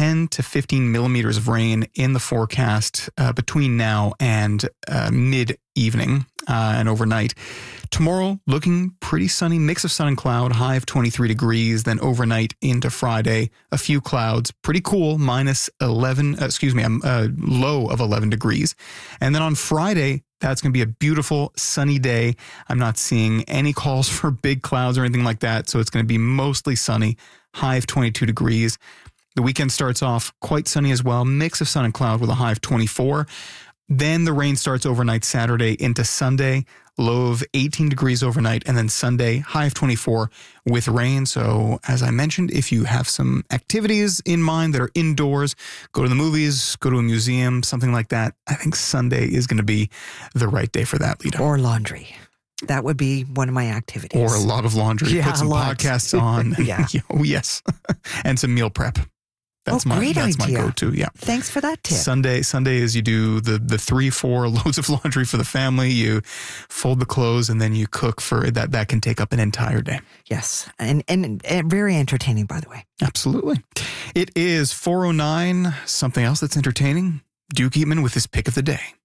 10 to 15 millimeters of rain in the forecast between now and mid-evening and overnight. Tomorrow, looking pretty sunny, mix of sun and cloud, high of 23 degrees. Then overnight into Friday, a few clouds, pretty cool, low of 11 degrees. And then on Friday, that's going to be a beautiful sunny day. I'm not seeing any calls for big clouds or anything like that. So it's going to be mostly sunny, high of 22 degrees. The weekend starts off quite sunny as well, mix of sun and cloud with a high of 24. Then the rain starts overnight Saturday into Sunday, low of 18 degrees overnight, and then Sunday, high of 24 with rain. So as I mentioned, if you have some activities in mind that are indoors, go to the movies, go to a museum, something like that, I think Sunday is going to be the right day for that, Lita. Or laundry. That would be one of my activities. Or a lot of laundry. Yeah, put some podcasts on. Yeah. Oh, yes. And some meal prep. That's great my idea. go-to. Yeah. Thanks for that tip. Sunday is you do the 3-4 loads of laundry for the family. You fold the clothes and then you cook for that. That can take up an entire day. Yes. And very entertaining, by the way. Absolutely. It is 4:09. Something else that's entertaining. Duke Eatman with his pick of the day.